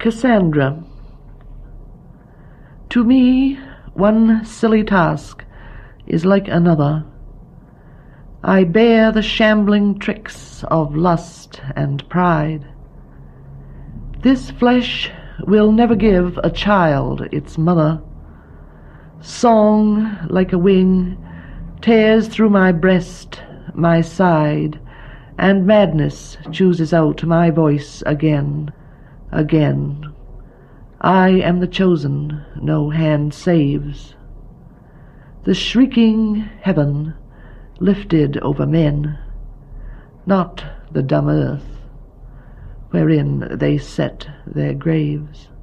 Cassandra. To me, one silly task is like another. I bear the shambling tricks of lust and pride. This flesh will never give a child its mother. Song, like a wing, tears through my breast, my side, and madness chooses out my voice again, again. I am the chosen, no hand saves. The shrieking heaven lifted over men, not the dumb earth, wherein they set their graves.